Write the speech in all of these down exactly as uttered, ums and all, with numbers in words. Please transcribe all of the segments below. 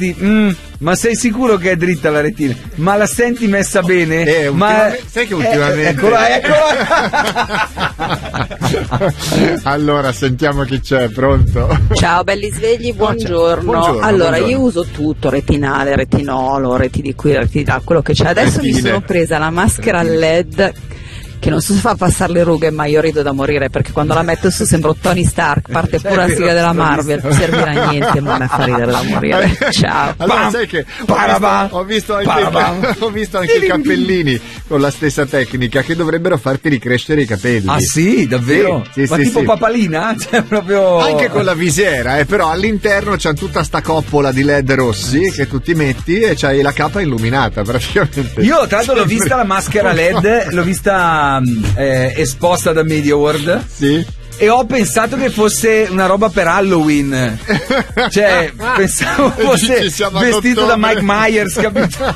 chiederti mm, ma sei sicuro che è dritta la retina? Ma la senti messa bene? Eh, ma sai che ultimamente eh, eccola, eccola. Allora sentiamo chi c'è, pronto? Ciao belli svegli, buongiorno. Buongiorno, allora buongiorno. io uso tutto, retinale, retinolo, reti di qui, reti di là, quello che c'è. Adesso Retine. mi sono presa la maschera L E D che non so se fa passare le rughe, ma io rido da morire perché quando la metto su sembro Tony Stark, parte pure la sigla della Marvel, non servirà a niente, ma mi fa ridere da morire. Ciao. Allora Pam, sai che ho parabam, visto, ho visto anche, parabam. ho visto anche i cappellini con la stessa tecnica che dovrebbero farti ricrescere i capelli. Ah sì, davvero? Sì, sì, ma sì, tipo sì. papalina? Cioè proprio Anche con la visiera, eh, però all'interno c'è tutta sta coppola di L E D rossi che tu ti metti e c'hai la capa illuminata praticamente. Io tra l'altro l'ho vista la maschera L E D, l'ho vista eh, esposta da Media World. Sì. E ho pensato che fosse una roba per Halloween. Cioè, pensavo fosse Ci siamo vestito da all'ottobre. Mike Myers, capito?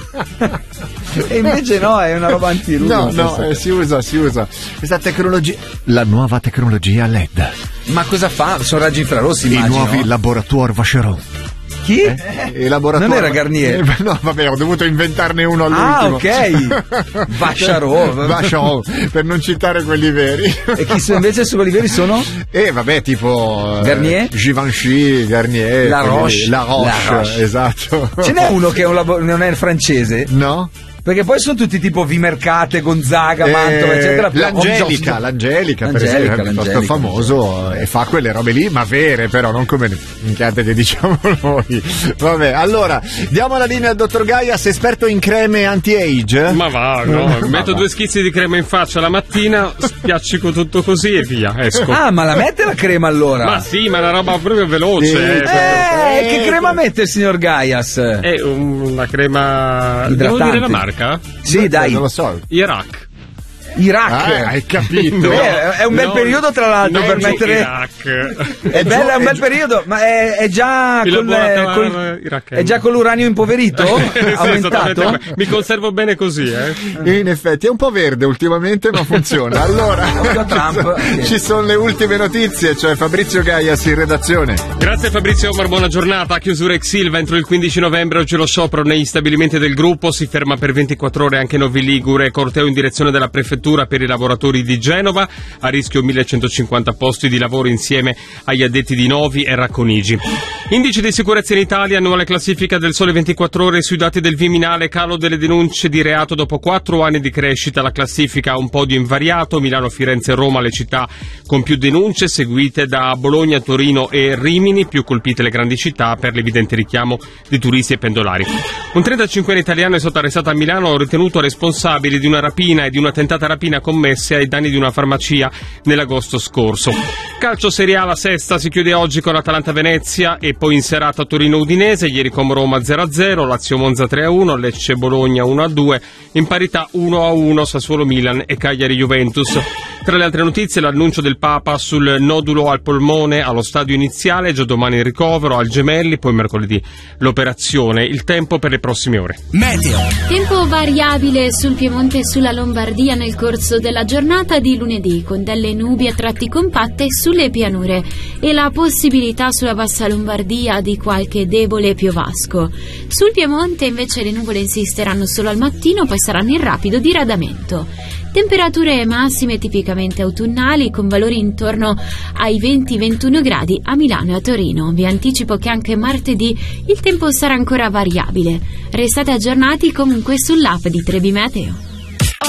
E invece no, è una roba antiruga. No, no, eh, si usa, si usa. Questa tecnologia, la nuova tecnologia L E D. Ma cosa fa? Sono raggi infrarossi, I immagino. nuovi laboratori Vacheron. Chi? Eh? I laboratori... Non era Garnier? Eh, no, vabbè, ho dovuto inventarne uno Ah, all'ultimo. ok. Vacheron. Vacheron, per non citare quelli veri. E chi sono invece su quelli veri sono? Eh, vabbè, tipo... eh, Garnier? Givenchy, Garnier. La quelli- Roche. La Roche, La Roche. esatto. Ce n'è uno che è un labo- non è francese? No? Perché poi sono tutti tipo Vimercate, Gonzaga, Mantova, Eh, eccetera. L'Angelica, l'Angelica, per L'Angelica, esempio, è piuttosto l'Angelica. famoso e fa quelle robe lì, ma vere però, non come le minchiate che diciamo noi. Vabbè, allora, diamo la linea al dottor Gaias, esperto in creme anti-age. Ma va, no, Ma metto va. due schizzi di crema in faccia la mattina, spiaccico tutto così e via, esco. Ah, ma la mette la crema allora? Ma sì, ma è una roba proprio veloce. Sì, eh. Eh, che crema mette il signor Gaias? È una crema. Devo Idratante. dire la marca? Sì, dai. Non lo so. Iraq. Iraq. Ah, hai capito? Beh, è un bel No, periodo tra l'altro non per mettere. Iraq. È bello, è un bel periodo, ma è, è già Il col, laboratorio col- iracheno. è già con l'uranio impoverito? Sì, Aumentato? esattamente. Mi conservo bene così, eh. In effetti è un po' verde ultimamente, ma funziona. Allora, Occhio Trump. ci sono le ultime notizie, cioè Fabrizio Gaias in redazione. Grazie Fabrizio Omar, buona giornata. Chiusura ex Silva entro il quindici novembre. Oggi lo sciopero negli stabilimenti del gruppo. Si ferma per ventiquattro ore anche Novi Ligure. Corteo in direzione della prefettura per i lavoratori di Genova. A rischio millecentocinquanta posti di lavoro insieme agli addetti di Novi e Racconigi. Indice di sicurezza in Italia, annuale classifica del Sole ventiquattro Ore sui dati del Viminale, calo delle denunce di reato dopo quattro anni di crescita. La classifica ha un podio invariato, Milano, Firenze e Roma le città con più denunce, seguite da Bologna, Torino e Rimini, più colpite le grandi città per l'evidente richiamo di turisti e pendolari. Un trentacinquenne italiano è stato arrestato a Milano, ritenuto responsabile di una rapina e di una tentata rapina commesse ai danni di una farmacia nell'agosto scorso. Calcio Serie A, la sesta si chiude oggi con l'Atalanta Venezia e poi in serata Torino Udinese, ieri con Roma zero a zero, Lazio Monza tre a uno, Lecce Bologna uno a due, in parità uno a uno Sassuolo Milan e Cagliari Juventus. Tra le altre notizie l'annuncio del Papa sul nodulo al polmone allo stadio iniziale, già domani il ricovero al Gemelli, poi mercoledì l'operazione. Il tempo per le prossime ore. Meteo. Tempo variabile sul Piemonte e sulla Lombardia nel corso della giornata di lunedì, con delle nubi a tratti compatte sulle pianure e la possibilità sulla bassa Lombardia di qualche debole piovasco. Sul Piemonte invece le nuvole insisteranno solo al mattino, poi saranno in rapido diradamento. Temperature massime tipicamente autunnali con valori intorno ai venti ventuno gradi a Milano e a Torino. Vi anticipo che anche martedì il tempo sarà ancora variabile. Restate aggiornati comunque sull'app di Trebi Meteo.